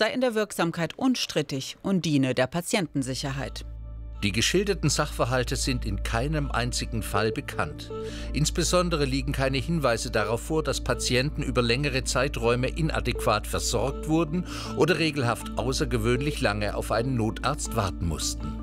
sei in der Wirksamkeit unstrittig und diene der Patientensicherheit. Die geschilderten Sachverhalte sind in keinem einzigen Fall bekannt. Insbesondere liegen keine Hinweise darauf vor, dass Patienten über längere Zeiträume inadäquat versorgt wurden oder regelhaft außergewöhnlich lange auf einen Notarzt warten mussten.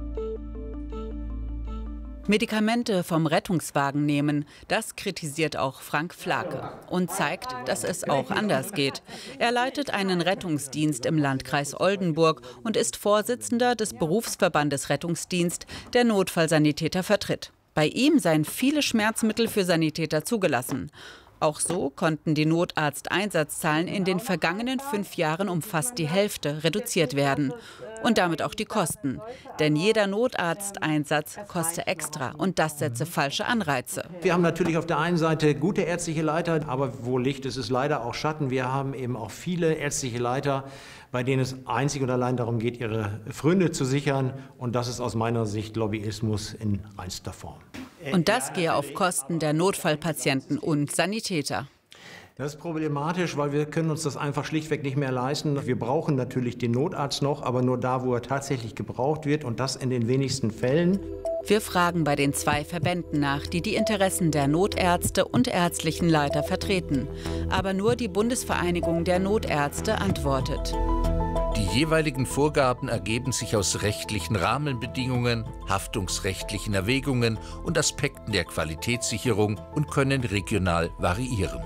Medikamente vom Rettungswagen nehmen, das kritisiert auch Frank Flake und zeigt, dass es auch anders geht. Er leitet einen Rettungsdienst im Landkreis Oldenburg und ist Vorsitzender des Berufsverbandes Rettungsdienst, der Notfallsanitäter vertritt. Bei ihm seien viele Schmerzmittel für Sanitäter zugelassen. Auch so konnten die Notarzteinsatzzahlen in den vergangenen 5 Jahren um fast die Hälfte reduziert werden. Und damit auch die Kosten. Denn jeder Notarzteinsatz koste extra und das setze falsche Anreize. Wir haben natürlich auf der einen Seite gute ärztliche Leiter, aber wo Licht ist, ist leider auch Schatten. Wir haben eben auch viele ärztliche Leiter, bei denen es einzig und allein darum geht, ihre Pfründe zu sichern. Und das ist aus meiner Sicht Lobbyismus in reinster Form. Und das gehe auf Kosten der Notfallpatienten und Sanitäter. Das ist problematisch, weil wir können uns das einfach schlichtweg nicht mehr leisten. Wir brauchen natürlich den Notarzt noch, aber nur da, wo er tatsächlich gebraucht wird und das in den wenigsten Fällen. Wir fragen bei den 2 Verbänden nach, die die Interessen der Notärzte und ärztlichen Leiter vertreten. Aber nur die Bundesvereinigung der Notärzte antwortet. Die jeweiligen Vorgaben ergeben sich aus rechtlichen Rahmenbedingungen, haftungsrechtlichen Erwägungen und Aspekten der Qualitätssicherung und können regional variieren.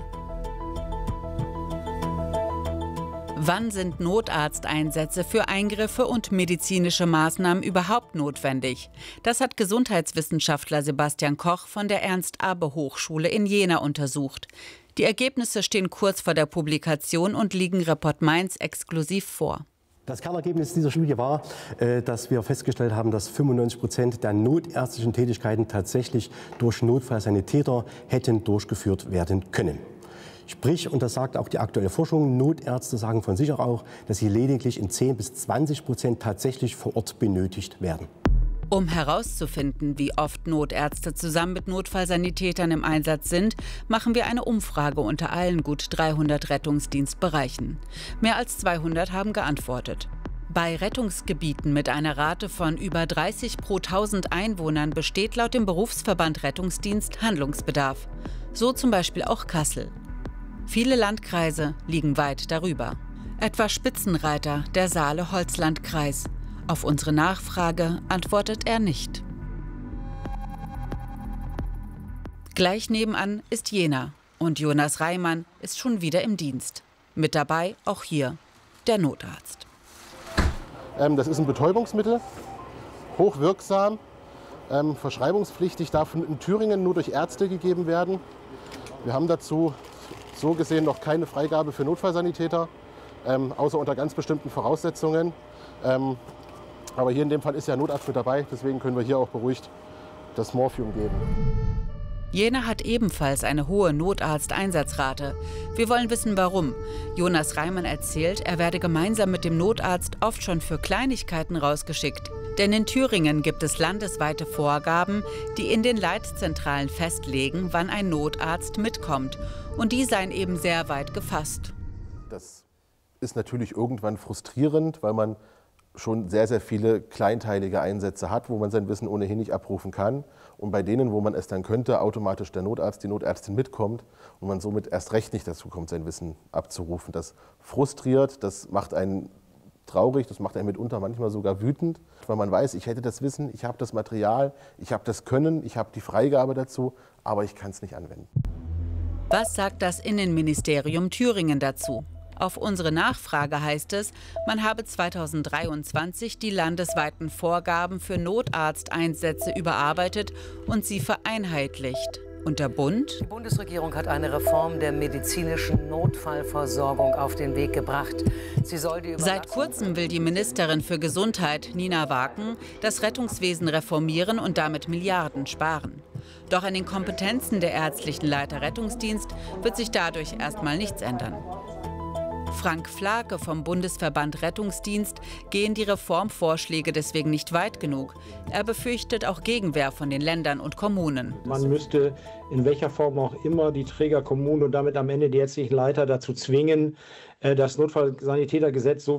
Wann sind Notarzteinsätze für Eingriffe und medizinische Maßnahmen überhaupt notwendig? Das hat Gesundheitswissenschaftler Sebastian Koch von der Ernst-Abbe-Hochschule in Jena untersucht. Die Ergebnisse stehen kurz vor der Publikation und liegen Report Mainz exklusiv vor. Das Kernergebnis dieser Studie war, dass wir festgestellt haben, dass 95% der notärztlichen Tätigkeiten tatsächlich durch Notfallsanitäter hätten durchgeführt werden können. Sprich, und das sagt auch die aktuelle Forschung, Notärzte sagen von sich auch, dass sie lediglich in 10 bis 20% tatsächlich vor Ort benötigt werden. Um herauszufinden, wie oft Notärzte zusammen mit Notfallsanitätern im Einsatz sind, machen wir eine Umfrage unter allen gut 300 Rettungsdienstbereichen. Mehr als 200 haben geantwortet. Bei Rettungsgebieten mit einer Rate von über 30 pro 1000 Einwohnern besteht laut dem Berufsverband Rettungsdienst Handlungsbedarf. So zum Beispiel auch Kassel. Viele Landkreise liegen weit darüber. Etwa Spitzenreiter, der Saale-Holzland-Kreis. Auf unsere Nachfrage antwortet er nicht. Gleich nebenan ist Jena und Jonas Reimann ist schon wieder im Dienst. Mit dabei auch hier der Notarzt. Das ist ein Betäubungsmittel, hochwirksam, verschreibungspflichtig, darf in Thüringen nur durch Ärzte gegeben werden. Wir haben dazu so gesehen noch keine Freigabe für Notfallsanitäter, außer unter ganz bestimmten Voraussetzungen. Aber hier in dem Fall ist ja ein Notarzt mit dabei, deswegen können wir hier auch beruhigt das Morphium geben. Jena hat ebenfalls eine hohe Notarzteinsatzrate. Wir wollen wissen, warum. Jonas Reimann erzählt, er werde gemeinsam mit dem Notarzt oft schon für Kleinigkeiten rausgeschickt. Denn in Thüringen gibt es landesweite Vorgaben, die in den Leitzentralen festlegen, wann ein Notarzt mitkommt. Und die seien eben sehr weit gefasst. Das ist natürlich irgendwann frustrierend, weil man schon sehr, sehr viele kleinteilige Einsätze hat, wo man sein Wissen ohnehin nicht abrufen kann. Und bei denen, wo man es dann könnte, automatisch der Notarzt, die Notärztin mitkommt und man somit erst recht nicht dazu kommt, sein Wissen abzurufen. Das frustriert, das macht einen traurig, das macht einen mitunter manchmal sogar wütend, weil man weiß, ich hätte das Wissen, ich habe das Material, ich habe das Können, ich habe die Freigabe dazu, aber ich kann es nicht anwenden. Was sagt das Innenministerium Thüringen dazu? Auf unsere Nachfrage heißt es, man habe 2023 die landesweiten Vorgaben für Notarzteinsätze überarbeitet und sie vereinheitlicht. Und der Bund? Die Bundesregierung hat eine Reform der medizinischen Notfallversorgung auf den Weg gebracht. Sie soll die Seit kurzem will die Ministerin für Gesundheit, Nina Waken, das Rettungswesen reformieren und damit Milliarden sparen. Doch an den Kompetenzen der ärztlichen Leiter Rettungsdienst wird sich dadurch erstmal nichts ändern. Frank Flake vom Bundesverband Rettungsdienst gehen die Reformvorschläge deswegen nicht weit genug. Er befürchtet auch Gegenwehr von den Ländern und Kommunen. Man müsste in welcher Form auch immer die Trägerkommunen und damit am Ende die ärztlichen Leiter dazu zwingen, das Notfallsanitätergesetz so